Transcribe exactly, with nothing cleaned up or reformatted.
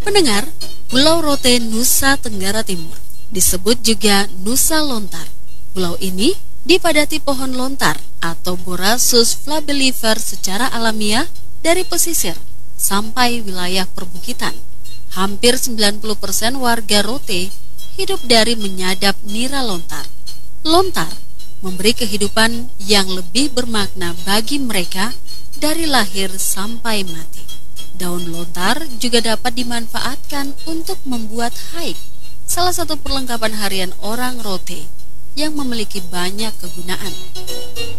Pendengar, Pulau Rote, Nusa Tenggara Timur disebut juga Nusa Lontar. Pulau ini dipadati pohon lontar atau Borassus flabellifer secara alamiah dari pesisir sampai wilayah perbukitan. Hampir sembilan puluh persen warga Rote hidup dari menyadap nira lontar. Lontar memberi kehidupan yang lebih bermakna bagi mereka dari lahir sampai mati. Daun lontar juga dapat dimanfaatkan untuk membuat haik, salah satu perlengkapan harian orang Rote yang memiliki banyak kegunaan.